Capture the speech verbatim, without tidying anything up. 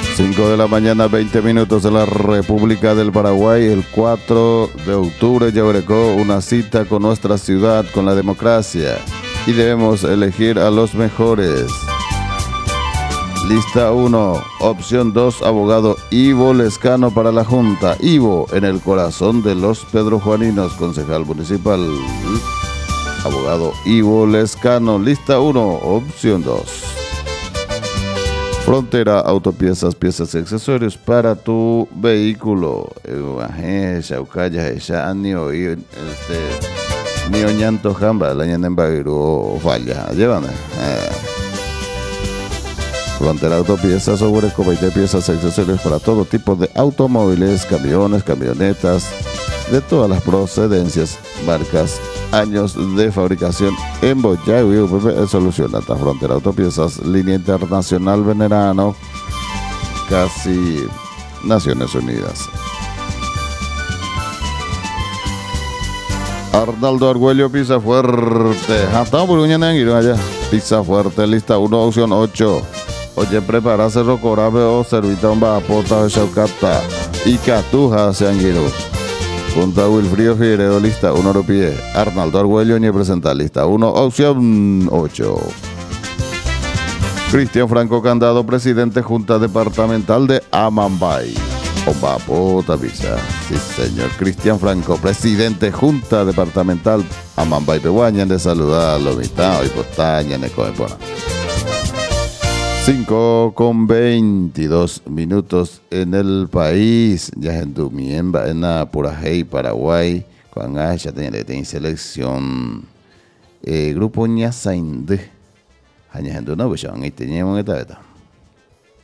cinco de la mañana, veinte minutos en la República del Paraguay. El cuatro de octubre ya agregó una cita con nuestra ciudad, con la democracia. Y debemos elegir a los mejores. Lista uno, opción dos, abogado Ivo Lescano para la Junta. Ivo, en el corazón de los pedrojuaninos, concejal municipal. Abogado Ivo Lescano. Lista uno, opción dos. Frontera, autopiezas, piezas y accesorios para tu vehículo. Mío ñanto jamba, la ñan en Bagiru falla. Llevan. Frontera, autopiezas, sobre veinte piezas y accesorios para todo tipo de automóviles, camiones, camionetas, de todas las procedencias, marcas, años de fabricación en Boyagüe. Solución Alta Frontera Autopiezas, línea internacional Venerano, casi Naciones Unidas. Arnaldo Argüello, pisa fuerte. Estamos por allá. Pisa fuerte, lista uno, opción ocho. Oye, preparase rocorabe o servita un bapota de chaucata y catuja se anguiro. Junto a Wilfrido Figueredo, lista uno, Ropie. Arnaldo Argüello, ni presenta lista uno, opción ocho. Cristian Franco Candado, presidente Junta Departamental de Amambay. Ombapota visa. Sí, señor. Cristian Franco, presidente Junta Departamental Amambay Pehuaña, de saludar a mitad y postaña en Ecomepona. cinco con veintidós minutos en el país. Ya en tu miembro en Apurajey, Paraguay. Cuando ya tiene selección. Eh, grupo Ñasainde. Hanya en tu no, pues ya en este ñemo en esta beta.